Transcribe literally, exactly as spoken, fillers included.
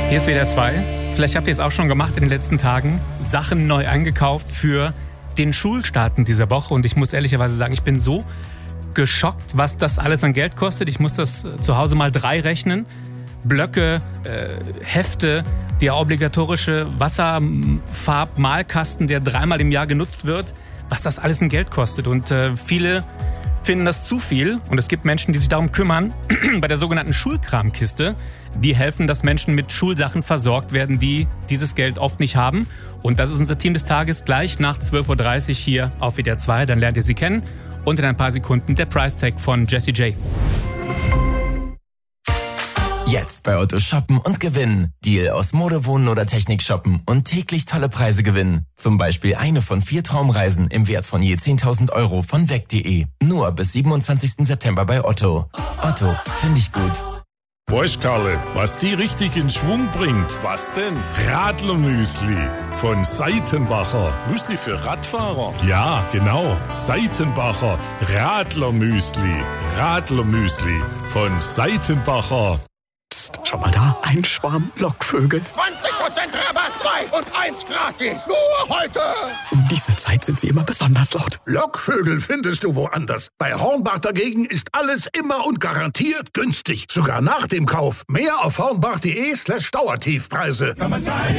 Hier ist W D R zwei. Vielleicht habt ihr es auch schon gemacht in den letzten Tagen. Sachen neu eingekauft für den Schulstart in dieser Woche. Und ich muss ehrlicherweise sagen, ich bin so geschockt, was das alles an Geld kostet. Ich muss das zu Hause mal drei rechnen. Blöcke, äh, Hefte, der obligatorische Wasserfarbmalkasten, der dreimal im Jahr genutzt wird. Was das alles an Geld kostet. Und äh, viele finden das zu viel. Und es gibt Menschen, die sich darum kümmern. Bei der sogenannten Schulkramkiste. Die helfen, dass Menschen mit Schulsachen versorgt werden, die dieses Geld oft nicht haben. Und das ist unser Team des Tages gleich nach zwölf Uhr dreißig hier auf W D R zwei. Dann lernt ihr sie kennen. Und in ein paar Sekunden der Price Tag von Jessie J. Jetzt bei Otto shoppen und gewinnen. Deal aus Mode, Wohnen oder Technik shoppen und täglich tolle Preise gewinnen. Zum Beispiel eine von vier Traumreisen im Wert von je zehntausend Euro von weg punkt de. Nur bis siebenundzwanzigsten September bei Otto. Otto, finde ich gut. Weißt, Karle, was die richtig in Schwung bringt? Was denn? Radlermüsli von Seitenbacher. Müsli für Radfahrer? Ja, genau. Seitenbacher Radlermüsli. Radlermüsli von Seitenbacher. Psst, schau mal da, ein Schwarm Lockvögel. zwanzig Prozent Rabatt, zwei und eins gratis. Nur heute. Um diese Zeit sind sie immer besonders laut. Lockvögel findest du woanders. Bei Hornbach dagegen ist alles immer und garantiert günstig. Sogar nach dem Kauf. Mehr auf hornbach punkt de slash Dauertiefpreise.